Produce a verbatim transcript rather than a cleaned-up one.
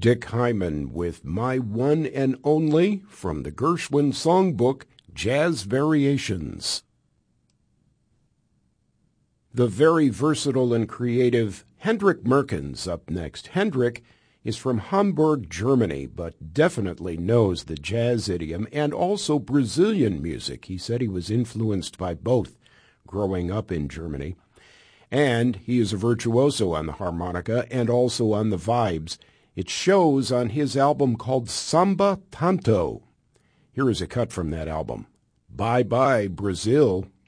Dick Hyman with My One and Only from the Gershwin Songbook, Jazz Variations. The very versatile and creative Hendrik Merkens up next. Hendrik is from Hamburg, Germany, but definitely knows the jazz idiom and also Brazilian music. He said he was influenced by both growing up in Germany. And he is a virtuoso on the harmonica and also on the vibes. It shows on his album called Samba Tanto. Here is a cut from that album. Bye Bye Brazil.